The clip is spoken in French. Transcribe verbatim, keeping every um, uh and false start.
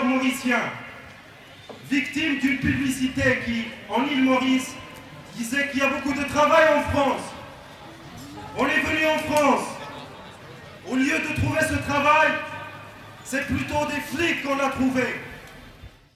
pêcheurs mauriciens, victimes d'une publicité qui, en île Maurice, disait qu'il y a beaucoup de travail en France. On est venu en France. Au lieu de trouver ce travail, c'est plutôt des flics qu'on a trouvé.